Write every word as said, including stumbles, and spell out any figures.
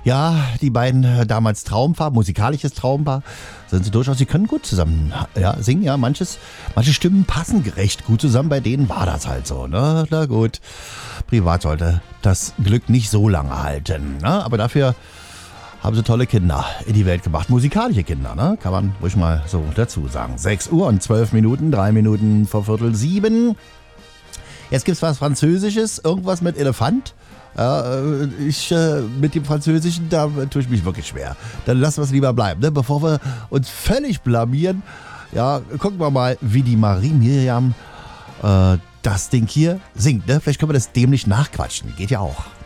Ja, die beiden äh, damals Traumpaar, musikalisches Traumpaar, sind sie durchaus, sie können gut zusammen ja, singen, ja, manches, manche Stimmen passen recht gut zusammen, bei denen war das halt so, ne, na gut, privat sollte das Glück nicht so lange halten, ne, aber dafür haben sie tolle Kinder in die Welt gebracht, musikalische Kinder, ne, kann man ruhig mal so dazu sagen. sechs Uhr und zwölf Minuten, drei Minuten vor Viertel sieben. Jetzt gibt's was Französisches, irgendwas mit Elefant. Ja, ich äh, mit dem Französischen, da tue ich mich wirklich schwer. Dann lassen wir es lieber bleiben, ne? Bevor wir uns völlig blamieren. Ja, gucken wir mal, wie die Marie Miriam äh, das Ding hier singt. Ne? Vielleicht können wir das dämlich nachquatschen. Geht ja auch.